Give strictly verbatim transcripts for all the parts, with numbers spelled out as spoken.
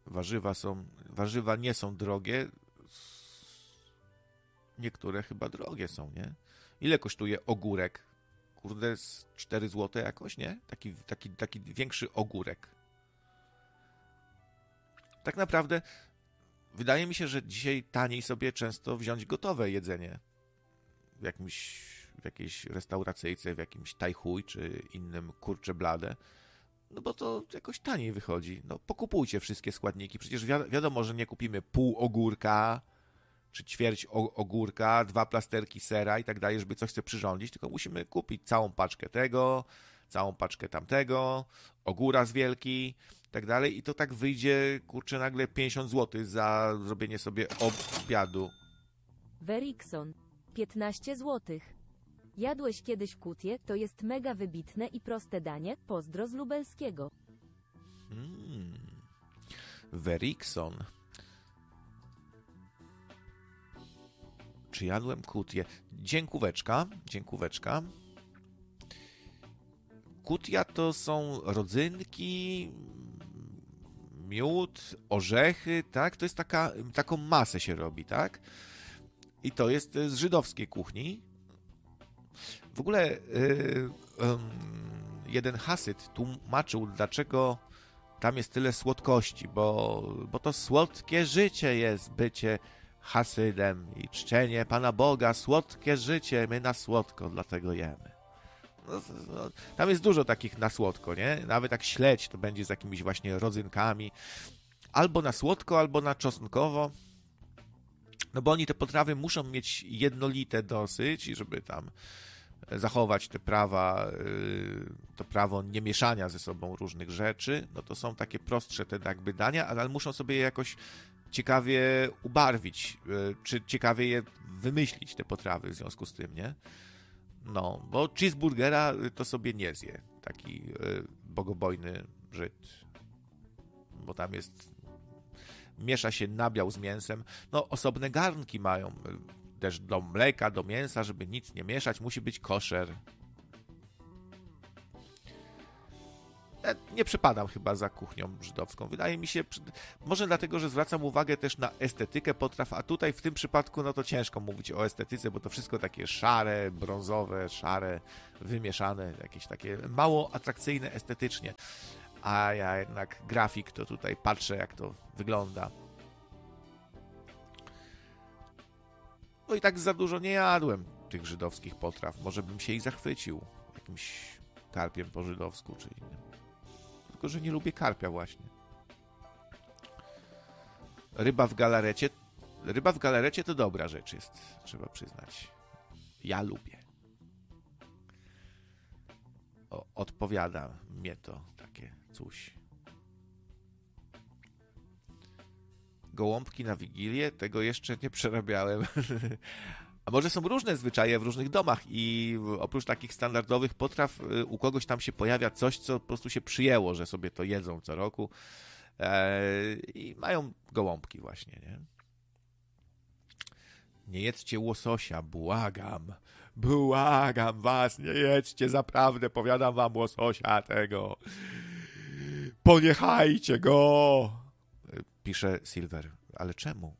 warzywa są, warzywa nie są drogie. Niektóre chyba drogie są, nie? Ile kosztuje ogórek? Kurde, z cztery złote jakoś, nie? Taki, taki, taki większy ogórek. Tak naprawdę wydaje mi się, że dzisiaj taniej sobie często wziąć gotowe jedzenie w jakimś, w jakiejś restauracyjce, w jakimś tajchuj czy innym kurcze blade. No bo to jakoś taniej wychodzi. No pokupujcie wszystkie składniki. Przecież wi- wiadomo, że nie kupimy pół ogórka czy ćwierć ogórka, dwa plasterki sera i tak dalej, żeby coś sobie przyrządzić, tylko musimy kupić całą paczkę tego, całą paczkę tamtego, ogóra z wielki i tak dalej i to tak wyjdzie, kurczę, nagle pięćdziesiąt złotych za zrobienie sobie obiadu. Werikson, piętnaście złotych. Jadłeś kiedyś kutię? To jest mega wybitne i proste danie. Pozdro z lubelskiego. Hmm. Werikson. Czy jadłem kutię? Dziękóweczka, dziękóweczka. Kutia to są rodzynki, miód, orzechy, tak? To jest taka, taką masę się robi, tak? I to jest z żydowskiej kuchni. W ogóle yy, yy, jeden Hasyd tłumaczył, dlaczego tam jest tyle słodkości, bo, bo to słodkie życie jest bycie Hasydem i czczenie Pana Boga, słodkie życie, my na słodko, dlatego jemy. No, no, tam jest dużo takich na słodko, nie? Nawet jak śledź, to będzie z jakimiś właśnie rodzynkami. Albo na słodko, albo na czosnkowo. No bo oni te potrawy muszą mieć jednolite dosyć, żeby tam zachować te prawa, to prawo nie mieszania ze sobą różnych rzeczy. No to są takie prostsze te jakby dania, ale muszą sobie je jakoś ciekawie ubarwić, czy ciekawie je wymyślić, te potrawy w związku z tym, nie? No, bo cheeseburgera to sobie nie zje taki bogobojny Żyd, bo tam jest, miesza się nabiał z mięsem, no osobne garnki mają też do mleka, do mięsa, żeby nic nie mieszać, musi być koszer. Ja nie przepadam chyba za kuchnią żydowską. Wydaje mi się, może dlatego, że zwracam uwagę też na estetykę potraw, a tutaj w tym przypadku no to ciężko mówić o estetyce, bo to wszystko takie szare, brązowe, szare, wymieszane, jakieś takie mało atrakcyjne estetycznie. A ja jednak grafik, to tutaj patrzę, jak to wygląda. No i tak za dużo nie jadłem tych żydowskich potraw. Może bym się ich zachwycił jakimś karpiem po żydowsku czy innym. Tylko że nie lubię karpia właśnie. Ryba w galarecie. Ryba w galarecie to dobra rzecz jest, trzeba przyznać. Ja lubię. O, odpowiada mnie to takie coś. Gołąbki na Wigilię? Tego jeszcze nie przerabiałem. A może są różne zwyczaje w różnych domach i oprócz takich standardowych potraw u kogoś tam się pojawia coś, co po prostu się przyjęło, że sobie to jedzą co roku i mają gołąbki właśnie, nie? Nie jedzcie łososia, błagam. Błagam was, nie jedźcie, zaprawdę, powiadam wam, łososia tego. Poniechajcie go! Pisze Silver. Ale czemu?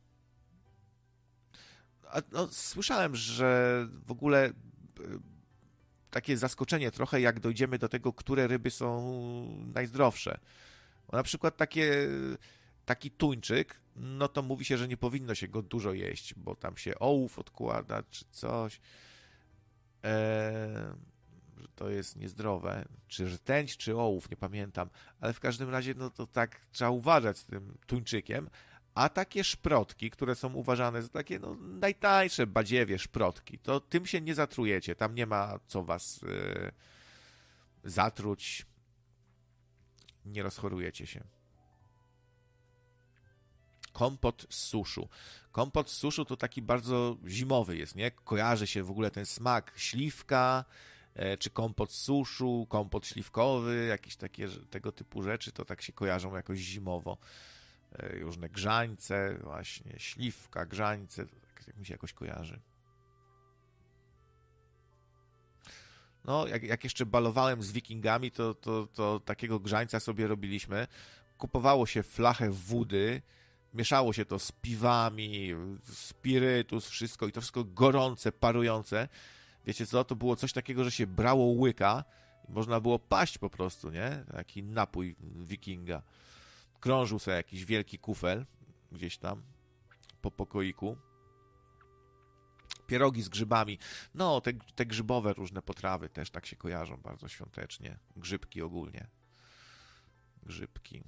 A, no, słyszałem, że w ogóle takie zaskoczenie trochę, jak dojdziemy do tego, które ryby są najzdrowsze. Bo na przykład takie, taki tuńczyk, no to mówi się, że nie powinno się go dużo jeść, bo tam się ołów odkłada, czy coś. Eee, że to jest niezdrowe. Czy rtęć, czy ołów, nie pamiętam. Ale w każdym razie, no to tak trzeba uważać z tym tuńczykiem. A takie szprotki, które są uważane za takie no, najtańsze badziewie szprotki, to tym się nie zatrujecie. Tam nie ma co was yy, zatruć. Nie rozchorujecie się. Kompot z suszu. Kompot z suszu to taki bardzo zimowy jest, nie? Kojarzy się w ogóle ten smak śliwka, e, czy kompot z suszu, kompot śliwkowy, jakieś takie tego typu rzeczy, to tak się kojarzą jakoś zimowo. E, różne grzańce, właśnie śliwka, grzańce, tak, tak mi się jakoś kojarzy. No, jak, jak jeszcze balowałem z wikingami, to, to, to takiego grzańca sobie robiliśmy. kupowało się flachę wody, mieszało się to z piwami, spirytus, wszystko i to wszystko gorące, parujące. Wiecie co, to było coś takiego, że się brało łyka i można było paść po prostu, nie? Taki napój wikinga. Krążył sobie jakiś wielki kufel gdzieś tam po pokoiku. Pierogi z grzybami. No, te, te grzybowe różne potrawy też tak się kojarzą bardzo świątecznie. Grzybki ogólnie. Grzybki.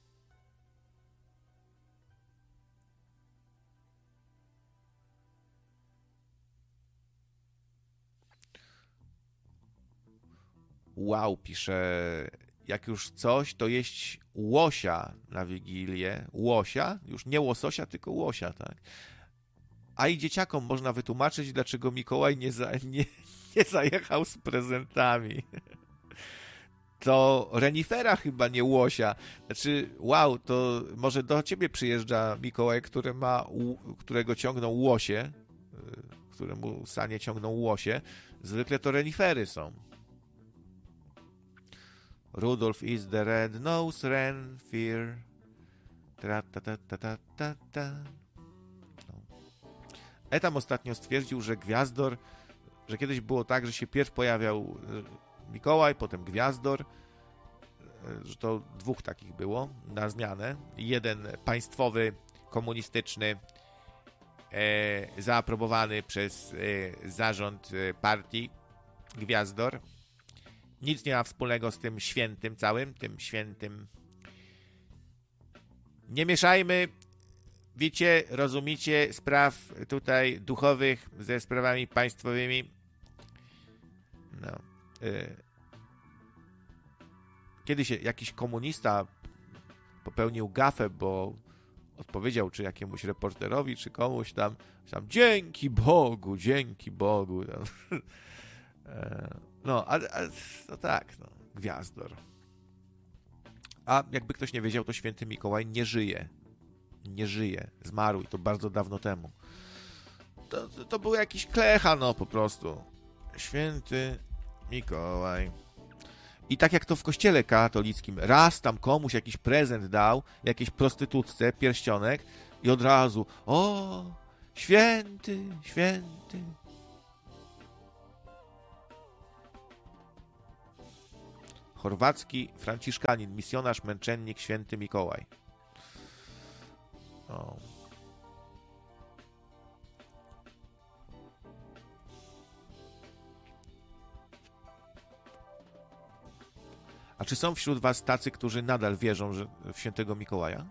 Wow, pisze, jak już coś, to jeść łosia na Wigilię. Łosia? Już nie łososia, tylko łosia, tak? A i dzieciakom można wytłumaczyć, dlaczego Mikołaj nie, za, nie, nie zajechał z prezentami. To renifera chyba, nie łosia. Znaczy, wow, to może do ciebie przyjeżdża Mikołaj, który ma, którego ciągną łosie, któremu sanie ciągną łosie. Zwykle to renifery są. Rudolph is the red-nosed reindeer. Tra ta ta ta ta ta ta. Etam ostatnio stwierdził, że Gwiazdor, że kiedyś było tak, że się pierw pojawiał Mikołaj, potem Gwiazdor, że to dwóch takich było na zmianę. Jeden państwowy, komunistyczny, e, zaaprobowany przez e, zarząd e, partii Gwiazdor. Nic nie ma wspólnego z tym świętym całym, tym świętym. Nie mieszajmy, wiecie, rozumicie, spraw tutaj duchowych ze sprawami państwowymi. No. Y- Kiedyś jakiś komunista popełnił gafę, bo odpowiedział czy jakiemuś reporterowi, czy komuś tam, tam dzięki Bogu, dzięki Bogu. Tam. No, a, a no tak, no, Gwiazdor. A jakby ktoś nie wiedział, to święty Mikołaj nie żyje. Nie żyje. Zmarł i to bardzo dawno temu. To, to, to był jakiś klecha, no po prostu. Święty Mikołaj. I tak jak to w kościele katolickim, raz tam komuś jakiś prezent dał, jakiejś prostytutce, pierścionek i od razu, o, święty, święty. Chorwacki franciszkanin, misjonarz, męczennik, święty Mikołaj. O. A czy są wśród was tacy, którzy nadal wierzą że w świętego Mikołaja?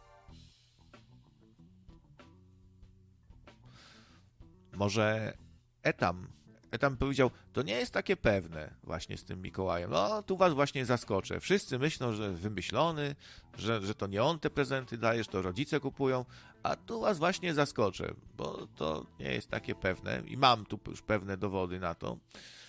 Może Etam. Etam powiedział, to nie jest takie pewne właśnie z tym Mikołajem. No, tu was właśnie zaskoczę. Wszyscy myślą, że wymyślony, że, że to nie on te prezenty daje, że to rodzice kupują, a tu was właśnie zaskoczę, bo to nie jest takie pewne i mam tu już pewne dowody na to.